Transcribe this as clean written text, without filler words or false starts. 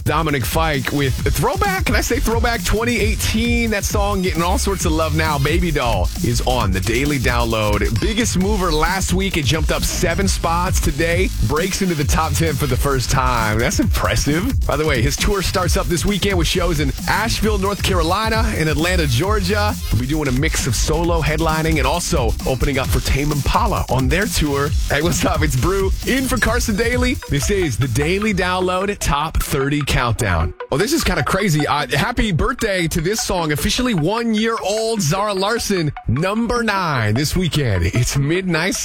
Dominic Fike with a throwback. Can I say throwback 2018? That song getting all sorts of love now. Baby Doll is on the Daily Download. Biggest mover last week. It jumped up 7 spots. Today breaks into the top 10 for the first time. That's impressive. By the way, his tour starts up this weekend with shows in Asheville, North Carolina, and Atlanta, Georgia. We'll be doing a mix of solo headlining and also opening up for Tame Impala on their tour. Hey, what's up? It's Brew in for Carson Daly. This is the Daily Download Top 30 Countdown. Oh, this is kind of crazy. Happy birthday to this song. Officially 1 year old, Zara Larsson, number 9 this weekend. It's Midnight